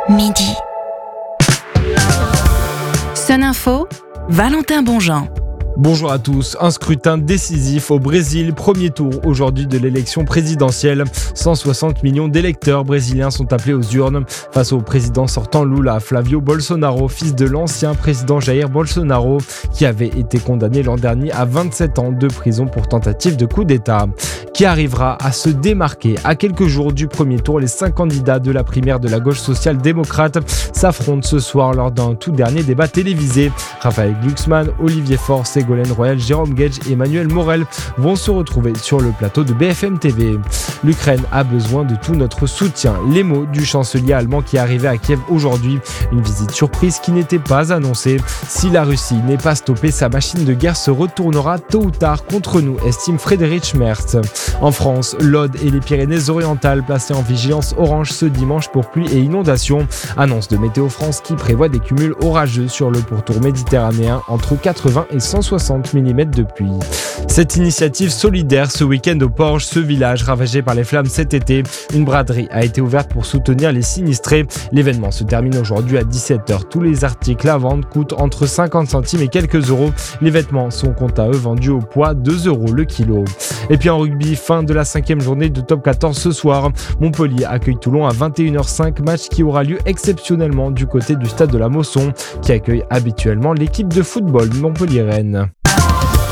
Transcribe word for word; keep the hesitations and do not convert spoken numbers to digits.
Midi. Sun Info, Valentin Bonjean. Bonjour à tous. Un scrutin décisif au Brésil, premier tour aujourd'hui de l'élection présidentielle. cent soixante millions d'électeurs brésiliens sont appelés aux urnes face au président sortant Lula, Flavio Bolsonaro, fils de l'ancien président Jair Bolsonaro, qui avait été condamné l'an dernier à vingt-sept ans de prison pour tentative de coup d'État. Qui arrivera à se démarquer? À quelques jours du premier tour, les cinq candidats de la primaire de la gauche social-démocrate s'affrontent ce soir lors d'un tout dernier débat télévisé. Raphaël Glucksmann, Olivier Faure, Ségolène Royal, Jérôme Guedj et Emmanuel Morel vont se retrouver sur le plateau de B F M T V. L'Ukraine a besoin de tout notre soutien. Les mots du chancelier allemand qui est arrivé à Kiev aujourd'hui. Une visite surprise qui n'était pas annoncée. Si la Russie n'est pas stoppée, sa machine de guerre se retournera tôt ou tard contre nous, estime Friedrich Merz. En France, l'Aude et les Pyrénées-Orientales placées en vigilance orange ce dimanche pour pluie et inondations. Annonce de Météo France qui prévoit des cumuls orageux sur le pourtour méditerranéen entre quatre-vingts et cent soixante millimètres de pluie. Cette initiative solidaire ce week-end au Porge, ce village ravagé par les flammes cet été. Une braderie a été ouverte pour soutenir les sinistrés. L'événement se termine aujourd'hui à dix-sept heures. Tous les articles à vendre coûtent entre cinquante centimes et quelques euros. Les vêtements sont quant à eux vendus au poids deux euros le kilo. Et puis en rugby, fin de la cinquième journée de top quatorze ce soir. Montpellier accueille Toulon à vingt et une heures cinq, match qui aura lieu exceptionnellement du côté du stade de la Mosson, qui accueille habituellement l'équipe de football montpelliéraine.